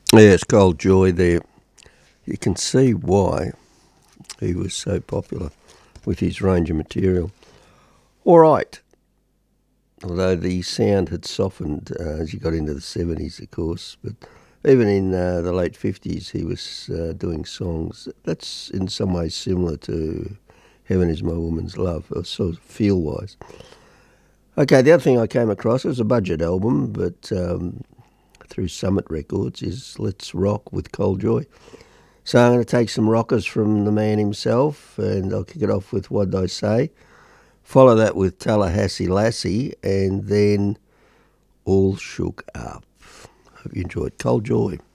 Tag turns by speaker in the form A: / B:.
A: Yes, Cold Joy there. You can see why he was so popular with his range of material. All right, although the sound had softened as you got into the 70s, of course, but even in the late 50s, he was doing songs that's in some ways similar to Heaven Is My Woman's Love, or sort of feel-wise. Okay, the other thing I came across, it was a budget album, but through Summit Records, is Let's Rock with Cold Joy. So I'm going to take some rockers from the man himself, and I'll kick it off with What'd I Say? Follow that with Tallahassee Lassie, and then All Shook Up. Hope you enjoyed Cold Joy.